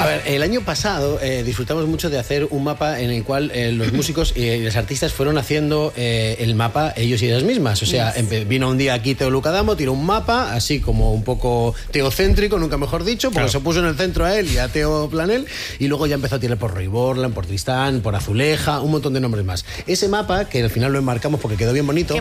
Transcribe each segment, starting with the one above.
A ver, el año pasado disfrutamos mucho de hacer un mapa en el cual los músicos y los artistas fueron haciendo el mapa ellos y ellas mismas. O sea, vino un día aquí Teo Lucadamo, tiró un mapa, así como un poco teocéntrico, nunca mejor dicho, porque se puso en el centro a él y a Teo Planel, y luego ya empezó a tirar por Roy Borland, por Tristán, por Azuleja, un montón de nombres más. Ese mapa, que al final lo enmarcamos porque quedó bien bonito,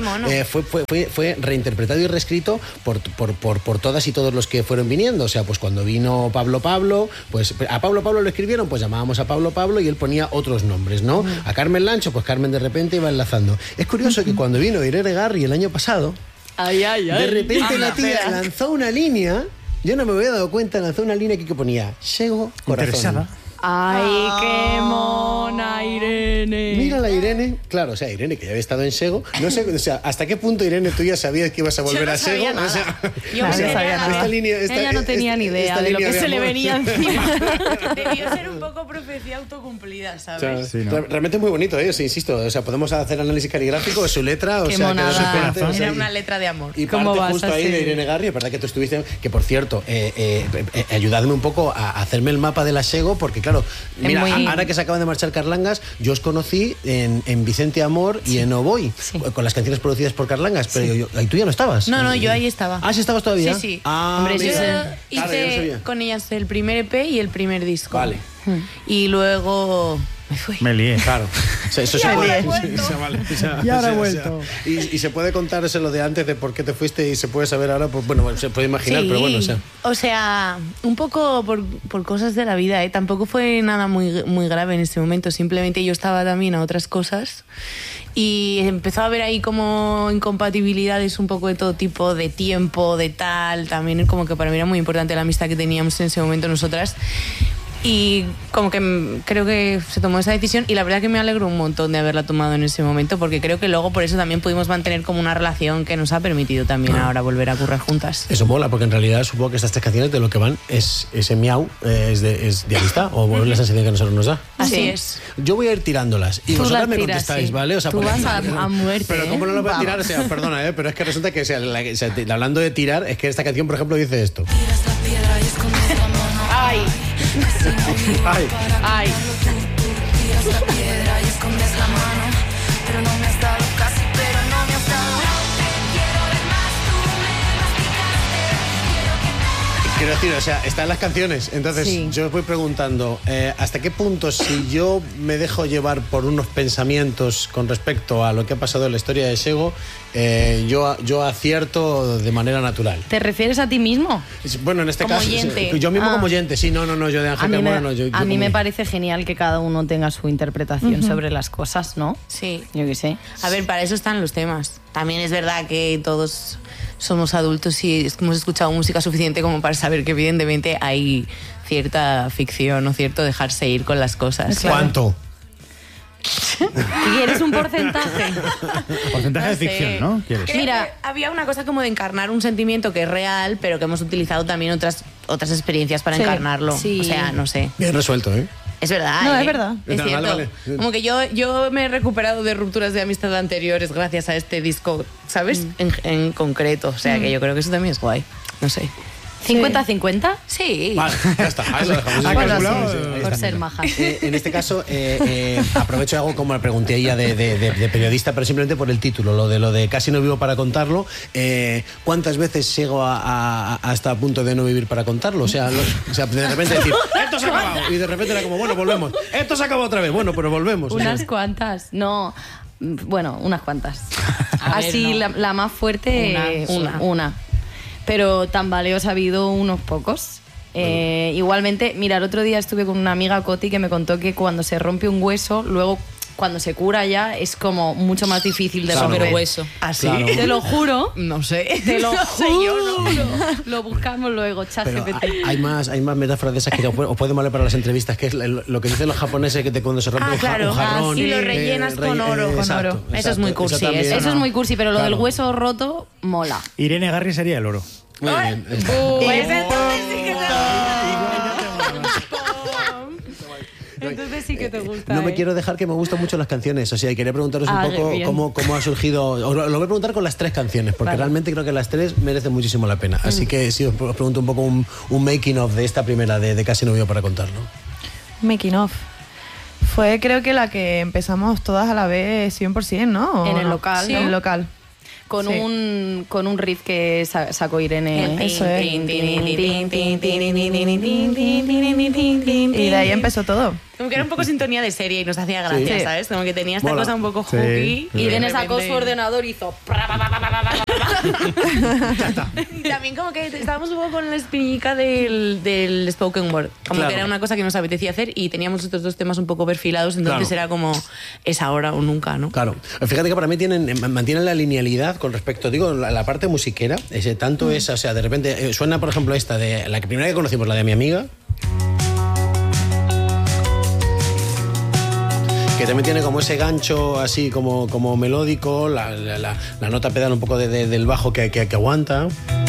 fue reinterpretado y reescrito por todas y todos los que fueron viniendo. O sea, pues cuando vino Pablo, pues a Pablo lo escribieron, pues llamábamos a Pablo y él ponía otros nombres, ¿no? A Carmen Lancho, pues Carmen de repente iba enlazando. Es curioso que cuando vino Irene Garri el año pasado, de repente la tía lanzó una línea, yo no me había dado cuenta, lanzó una línea que ponía Sego Corazón. Interesada. ¡Ay, qué mona, Irene! Mira la Irene, claro, o sea, Irene, que ya había estado en Sego, no sé, o sea, ¿hasta qué punto, Irene, tú ya sabías que ibas a volver a Sego? Yo no sabía nada. Ella no tenía ni idea de lo que se le venía encima. Debió ser un poco profecía autocumplida, ¿sabes? Sí, ¿no? Realmente es muy bonito, sí, insisto, o sea, podemos hacer análisis caligrafíco de su letra, qué o sea, monada. que Era una letra de amor. Y parte justo ahí de Irene Garri, es verdad que tú estuviste, que por cierto, ayudadme un poco a hacerme el mapa de la Sego, porque claro, mira, ahora que se acaban de marchar Carlangas, yo os conocí en Vicente Amor y en Oboy, con las canciones producidas por Carlangas, pero ahí tú ya no estabas. No, yo ahí estaba. ¿Ah, sí estabas todavía? Sí. Hombre, yo hice con ellas el primer EP y el primer disco. Vale. Y luego me fui. Me lié. Claro. O sea, eso y ahora he vuelto. Y ahora he vuelto. Y se puede contar eso lo de antes de por qué te fuiste y se puede saber ahora, pues bueno, se puede imaginar, pero bueno, o sea, un poco por cosas de la vida, ¿eh? Tampoco fue nada muy grave en ese momento, simplemente yo estaba también a otras cosas y empezó a haber ahí como incompatibilidades un poco de todo tipo, de tiempo, de tal, también como que para mí era muy importante la amistad que teníamos en ese momento nosotras. Y como que creo que se tomó esa decisión y la verdad que me alegro un montón de haberla tomado en ese momento, porque creo que luego por eso también pudimos mantener como una relación que nos ha permitido también ahora volver a currar juntas. Eso mola, porque en realidad supongo que estas tres canciones de lo que van es ese miau, es de amistad, o es la sensación que a nosotros nos da. Así es. Yo voy a ir tirándolas y vosotras me contestáis, ¿vale? O sea, tú vas a muerte. Pero ¿cómo no lo voy a tirar? O sea, perdona, pero es que resulta que hablando de tirar, es que esta canción, por ejemplo, dice esto. ¡Ay! ¡Ay! ¡Ay! Tiras la piedra y escondes la mano, pero no me has dado casi, pero no me has dado. Quiero ver más, tú me masticaste. Quiero decir, o sea, están las canciones. Entonces, yo os voy preguntando, ¿hasta qué punto, si yo me dejo llevar por unos pensamientos con respecto a lo que ha pasado en la historia de Sego, yo acierto de manera natural? ¿Te refieres a ti mismo? Bueno, en este como caso, oyente. yo mismo como oyente, sí, no, yo de Ángel Carmona no. A mí me parece genial que cada uno tenga su interpretación sobre las cosas, ¿no? Sí. Yo qué sé. A ver, para eso están los temas. También es verdad que todos somos adultos y hemos escuchado música suficiente como para saber que evidentemente hay cierta ficción o cierto dejarse ir con las cosas. ¿Cuánto? ¿Quieres un porcentaje? Porcentaje de ficción, ¿no? ¿Quieres? Mira, había una cosa como de encarnar un sentimiento que es real, pero que hemos utilizado también otras experiencias para encarnarlo. Sí. O sea, no sé. Bien resuelto, ¿eh? Es verdad. No, es verdad. Es cierto. Vale. Como que yo me he recuperado de rupturas de amistad anteriores gracias a este disco, ¿sabes? En concreto. O sea, que yo creo que eso también es guay. No sé. ¿50-50? Sí. Vale, ya está. Ahí lo dejamos. Por ser maja. En este caso, aprovecho y hago como le pregunté a ella de periodista, pero simplemente por el título, lo de casi no vivo para contarlo. ¿Cuántas veces llego hasta a punto de no vivir para contarlo? O sea, de repente decir, esto se ha acabado. Y de repente era como, bueno, volvemos. Esto se acabó otra vez. Bueno, pero volvemos. Unas cuantas. No, bueno, unas cuantas. Así, no. la más fuerte, una. Pero tambaleos ha habido unos pocos. Igualmente, mira, el otro día estuve con una amiga, Coti, que me contó que cuando se rompe un hueso, luego cuando se cura ya es como mucho más difícil de romper hueso. ¿Así? Claro. Te lo juro. No sé. Te lo No sé, yo juro. Lo buscamos luego, ChatGPT. Hay más metáforas de esas que os pueden valer para las entrevistas, que es lo que dicen los japoneses, que cuando se rompe un jarrón. Y lo rellenas con oro. Exacto, Eso es muy cursi. Eso es muy cursi, pero lo del hueso roto mola. Irene Garri sería el oro. Muy bien. Pues entonces sí que Entonces Entonces sí que te gusta. No me quiero dejar, que me gustan mucho las canciones. O sea, quería preguntaros un poco cómo ha surgido. Os lo voy a preguntar con las 3 canciones, porque realmente creo que las 3 merecen muchísimo la pena. Así que sí, os pregunto un poco un making of de esta primera de Casi Novio para contarlo. Making of. Fue, creo que la que empezamos todas a la vez 100%, ¿no? En el local, sí. ¿no? En el local. Con un riff que sacó Irene. Eso es. Y de ahí empezó todo. Como que era un poco sintonía de serie y nos hacía gracia, Sí. ¿sabes? Como que tenía esta cosa un poco hooky. Y Irene sacó su ordenador y hizo... Y también como que estábamos un poco con la espinita del spoken word. Como que era una cosa que nos apetecía hacer y teníamos estos 2 temas un poco perfilados, entonces era como es ahora o nunca, ¿no? Claro. Fíjate que para mí mantienen la linealidad con respecto, digo, la parte musiquera. Tanto esa, o sea, de repente suena, por ejemplo, esta de la primera que conocimos, la de Mi Amiga. Que también tiene como ese gancho así como melódico, la nota pedal un poco del bajo que aguanta.